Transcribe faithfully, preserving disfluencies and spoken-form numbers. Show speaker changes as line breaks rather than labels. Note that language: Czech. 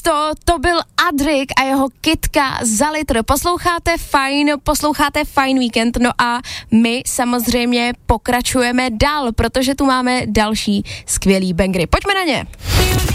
to, to byl Adrik a jeho Kytka za litr. Posloucháte Fajn, posloucháte Fajn víkend, no a my samozřejmě pokračujeme dál, protože tu máme další skvělý bangry. Pojďme na ně.